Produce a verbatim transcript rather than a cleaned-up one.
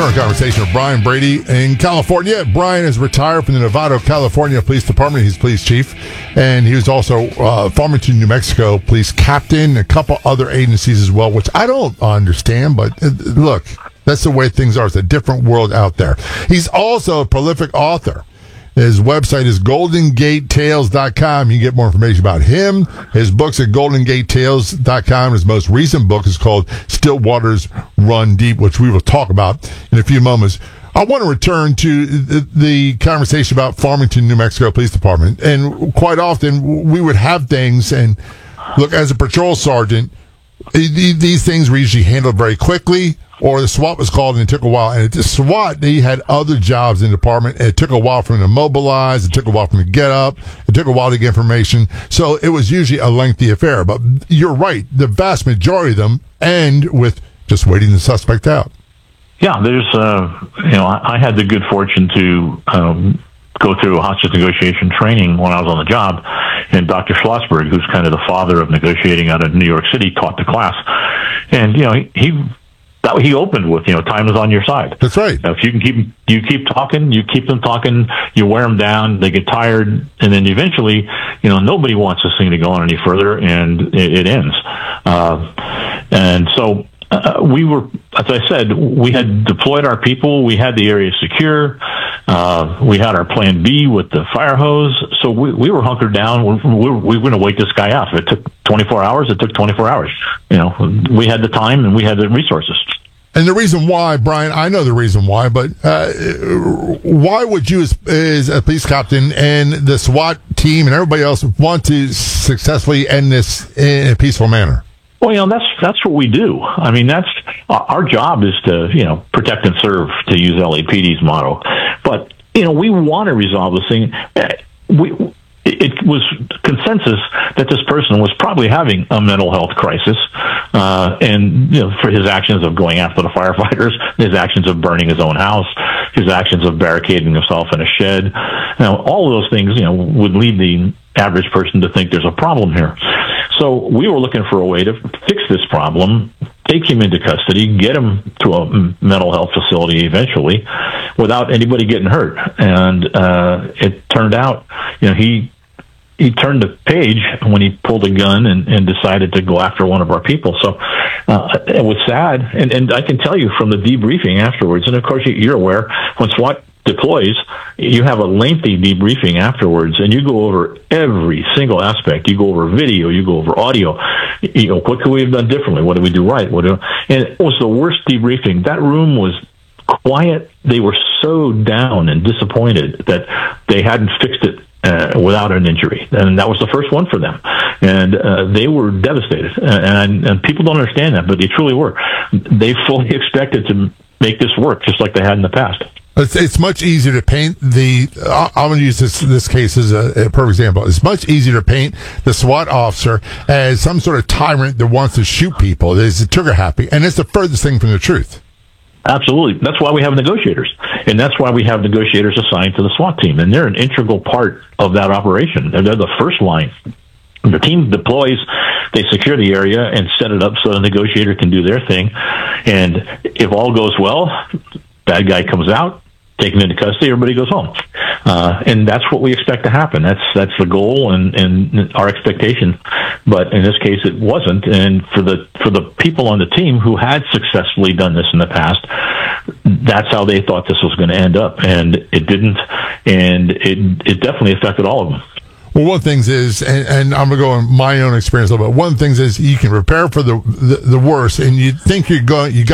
return conversation with Brian Brady in California. Brian is retired from the Novato, California Police Department. He's police chief, and he was also uh, Farmington, New Mexico police captain, a couple other agencies as well, which I don't understand, but uh, look, that's the way things are. It's a different world out there. He's also a prolific author. His website is golden gate tales dot com. You can get more information about him. His book's at golden gate tales dot com. His most recent book is called Still Waters Run Deep, which we will talk about in a few moments. I want to return to the, the conversation about Farmington, New Mexico Police Department. And quite often, we would have things, and look, as a patrol sergeant, these things were usually handled very quickly, or the SWAT was called and it took a while. And at the SWAT, they had other jobs in the department. And it took a while for them to mobilize. It took a while for them to get up. It took a while to get information. So it was usually a lengthy affair. But you're right. The vast majority of them end with just waiting the suspect out. Yeah, there's, uh, you know, I, I had the good fortune to um, go through a hostage negotiation training when I was on the job. And Doctor Schlossberg, who's kind of the father of negotiating out of New York City, taught the class. And, you know, he... he That he opened with, you know, time is on your side. That's right. Now, if you can keep you keep talking, you keep them talking, you wear them down, they get tired, and then eventually, you know, nobody wants this thing to go on any further, and it, it ends. Uh, and so uh, we were, as I said, we had deployed our people, we had the area secure, uh, we had our plan B with the fire hose, so we, we were hunkered down. We, we were, we were going to wait this guy out. If it took twenty-four hours, it took twenty-four hours. You know, we had the time and we had the resources. And the reason why, Brian, I know the reason why, but uh, why would you, as, as a police captain and the SWAT team and everybody else, want to successfully end this in a peaceful manner? Well, you know, that's that's what we do. I mean, that's our job is to, you know, protect and serve, to use L A P D's motto. But, you know, we want to resolve this thing. We It was consensus that this person was probably having a mental health crisis, uh, and, you know, for his actions of going after the firefighters, his actions of burning his own house, his actions of barricading himself in a shed, you know, all of those things, you know, would lead the average person to think there's a problem here. So we were looking for a way to fix this problem, take him into custody, get him to a mental health facility eventually, without anybody getting hurt. And uh, it turned out, you know, he he turned the page when he pulled a gun and, and decided to go after one of our people. So uh, it was sad. And, and I can tell you from the debriefing afterwards, and of course you're aware, when SWAT deploys, you have a lengthy debriefing afterwards, and you go over every single aspect. You go over video, you go over audio. You know, what could we have done differently? What did we do right? What do, and it was the worst debriefing. That room was quiet. They were so down and disappointed that they hadn't fixed it uh, without an injury, and that was the first one for them. And uh, they were devastated, and, and people don't understand that, but they truly were. They fully expected to make this work, just like they had in the past. It's, it's much easier to paint the, uh, I'm going to use this this case as a, a perfect example. It's much easier to paint the SWAT officer as some sort of tyrant that wants to shoot people, that is trigger happy, and it's the furthest thing from the truth. Absolutely. That's why we have negotiators, and that's why we have negotiators assigned to the SWAT team, and they're an integral part of that operation. They're the first line. The team deploys, they secure the area and set it up so the negotiator can do their thing, and if all goes well, bad guy comes out, taken into custody, everybody goes home. Uh, and that's what we expect to happen. That's that's the goal and, and our expectation. But in this case, it wasn't. And for the for the people on the team who had successfully done this in the past, that's how they thought this was going to end up. And it didn't. And it it definitely affected all of them. Well, one of the things is, and, and I'm going to go on my own experience a little bit. One of the things is you can prepare for the the, the worst, and you think you're going, you got